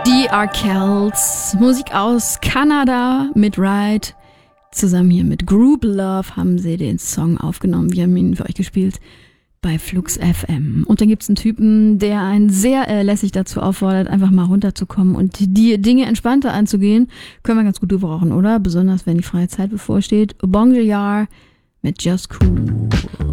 Die Arkells, Musik aus Kanada mit Ride. Zusammen hier mit Group Love haben sie den Song aufgenommen. Wir haben ihn für euch gespielt bei Flux FM. Und dann gibt's einen Typen, der einen sehr lässig dazu auffordert, einfach mal runterzukommen und die Dinge entspannter anzugehen. Können wir ganz gut gebrauchen, oder? Besonders wenn die freie Zeit bevorsteht. Bonjour mit Just Cool.